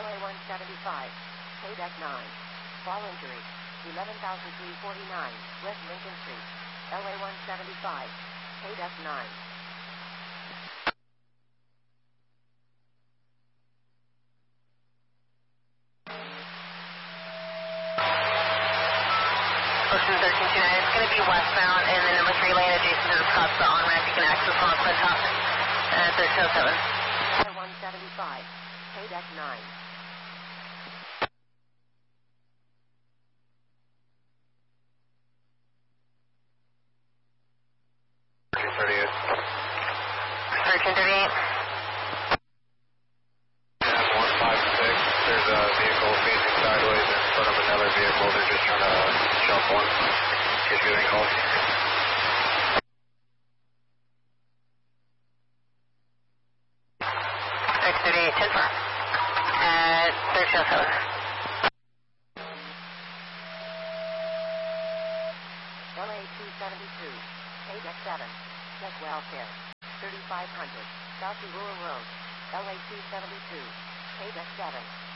LA 175, KDEC 9. Fall injury, 11,349, West Lincoln Street, LA 175, KDEC 9. Ocean 1329, it's going to be westbound in the number 3 lane adjacent to the Scottsdale on-ramp. You can access on Quinton at 1307. 175, KDEC 9. There's a vehicle facing sideways in front of another vehicle. They're just trying to jump one. Just getting called. X38, 10 4. At 1307. LA 272, KDEC 7, Check Welfare, 3500, South Aurora Road, LA 272, KDEC 7.